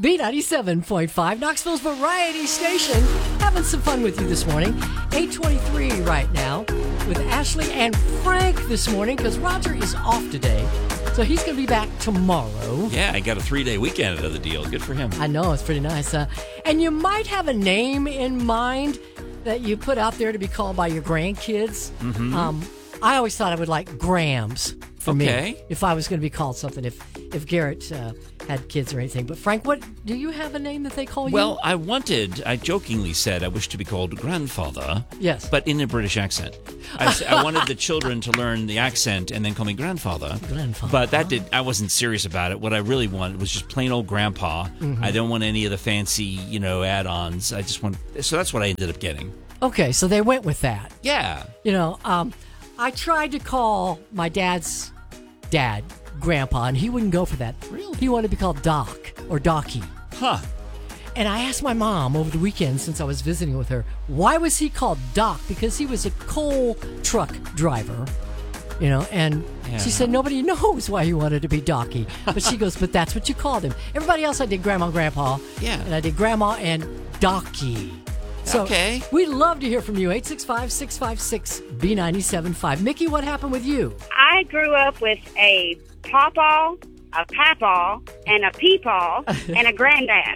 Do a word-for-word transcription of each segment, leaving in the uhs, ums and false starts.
B ninety-seven point five, Knoxville's variety station. Having some fun with you this morning. eight twenty-three right now with Ashley and Frank this morning because Roger is off today. So he's going to be back tomorrow. Yeah, I got a three-day weekend out of the deal. Good for him. I know, it's pretty nice. Uh, and you might have a name in mind that you put out there to be called by your grandkids. Mm-hmm. Um, I always thought I would like Grams for okay. me if I was going to be called something, if if Garrett uh, had kids or anything. But Frank, what do you have a name that they call you? Well, I wanted, I jokingly said I wish to be called grandfather. Yes. But in a British accent. I, I wanted the children to learn the accent and then call me grandfather. Grandfather. But that did, I wasn't serious about it. What I really wanted was just plain old grandpa. Mm-hmm. I don't want any of the fancy, you know, add-ons. I just want, so that's what I ended up getting. Okay, so they went with that. Yeah. You know, um, I tried to call my dad's dad Grandpa, and he wouldn't go for that. Really? He wanted to be called Doc or Docky. Huh. And I asked my mom over the weekend, since I was visiting with her, why was he called Doc? Because he was a coal truck driver, you know, and yeah. She said nobody knows why he wanted to be Docky. But she goes, but that's what you called him. Everybody else I did Grandma and Grandpa. Yeah. And I did Grandma and Docky. So okay. We'd love to hear from you. eight six five, six five six, B nine seven five. Mickey, what happened with you? I grew up with a pawpaw, a papaw, and a peepaw, and a granddad.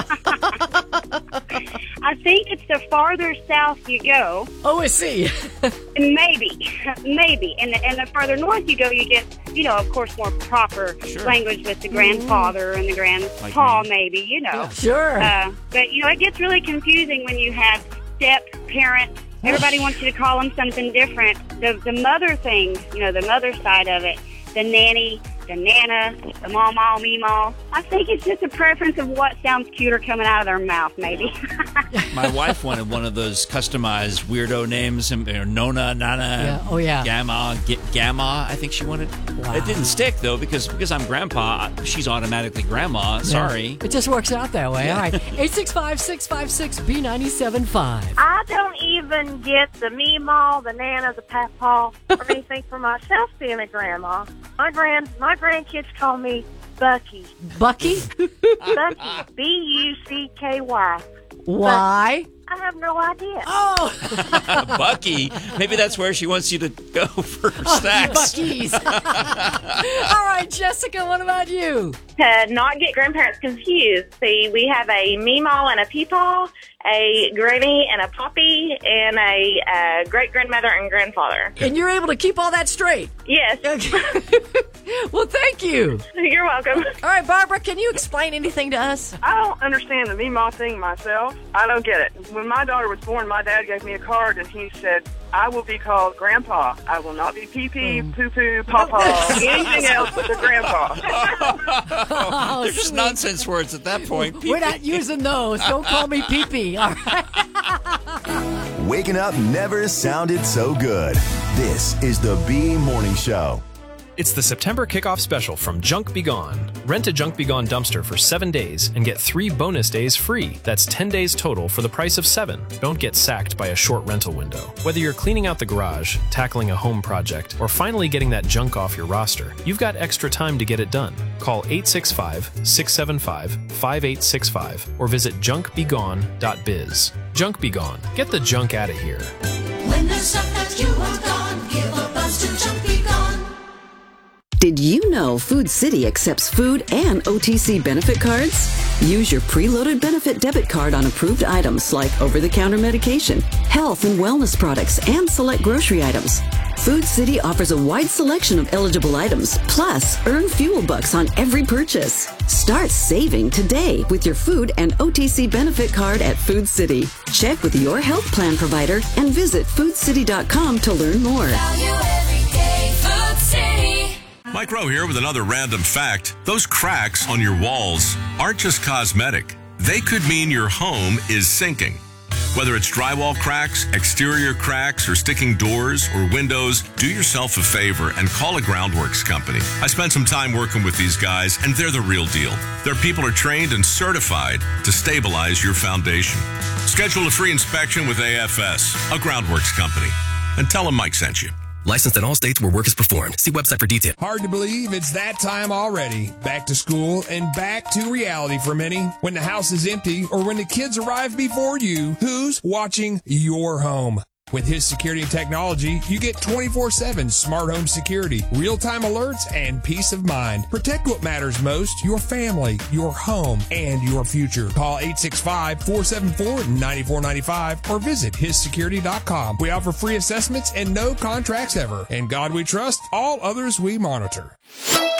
I think it's the farther south you go. Oh, I see. Maybe, maybe. And the, and the farther north you go, you get, you know, of course, more proper sure. language with the grandfather and the grandpa, like maybe, you know. Yeah, sure. Uh, but, you know, it gets really confusing when you have step-parents. Everybody wants you to call them something different. The, the mother thing, you know, the mother side of it, the nanny, the nana, the mama, meemaw. I think it's just a preference of what sounds cuter coming out of their mouth, maybe. My wife wanted one of those customized weirdo names, you know, Nona, Nana, yeah. Oh, yeah. Gamma, G- Gamma, I think she wanted. Wow. It didn't stick, though, because because I'm grandpa, she's automatically grandma. Sorry. Yeah. It just works out that way. Yeah. All right. eight six five, six five six, B nine seven five. I don't even get the meemaw, the nana, the papaw, or anything for myself being a grandma. My grand, my grandkids call me Bucky. Bucky? Bucky. B U C K Y. Why? I have no idea. Oh! Bucky. Maybe that's where she wants you to go for oh, snacks. Bucky's. All right, Jessica, what about you? To not get grandparents confused, see, we have a meemaw and a peepaw, a granny and a poppy, and a uh, great-grandmother and grandfather. And you're able to keep all that straight? Yes. Okay. Well, thank you. You're welcome. All right, Barbara, can you explain anything to us? I don't understand the meemaw thing myself. I don't get it. When my daughter was born, my dad gave me a card, and he said, I will be called Grandpa. I will not be pee-pee, mm. poo-poo, pawpaw, anything else but the Grandpa. Oh, They're just sweet. nonsense words at that point. We're not using those. Don't call me pee-pee. All right. Waking up never sounded so good. This is the B Morning Show. It's the September kickoff special from Junk Be Gone. Rent a Junk Be Gone dumpster for seven days and get three bonus days free. That's ten days total for the price of seven. Don't get sacked by a short rental window. Whether you're cleaning out the garage, tackling a home project, or finally getting that junk off your roster, you've got extra time to get it done. Call eight six five, six seven five, five eight six five or visit junk be gone dot biz. Junk Be Gone. Get the junk out of here. When there's stuff that you want gone, give a buzz to Junk Be Gone. Did you know Food City accepts food and O T C benefit cards? Use your preloaded benefit debit card on approved items like over-the-counter medication, health and wellness products, and select grocery items. Food City offers a wide selection of eligible items, plus earn fuel bucks on every purchase. Start saving today with your food and O T C benefit card at Food City. Check with your health plan provider and visit food city dot com to learn more. Value every day, Food City. Mike Rowe here with another random fact. Those cracks on your walls aren't just cosmetic. They could mean your home is sinking. Whether it's drywall cracks, exterior cracks, or sticking doors or windows, do yourself a favor and call a Groundworks company. I spent some time working with these guys, and they're the real deal. Their people are trained and certified to stabilize your foundation. Schedule a free inspection with A F S, a Groundworks company, and tell them Mike sent you. Licensed in all states where work is performed. See website for details. Hard to believe it's that time already. Back to school and back to reality for many. When the house is empty or when the kids arrive before you, who's watching your home? With His Security and Technology, you get twenty-four seven smart home security, real-time alerts, and peace of mind. Protect what matters most, your family, your home, and your future. Call eight six five, four seven four, nine four nine five or visit his security dot com. We offer free assessments and no contracts ever. In God we trust, all others we monitor.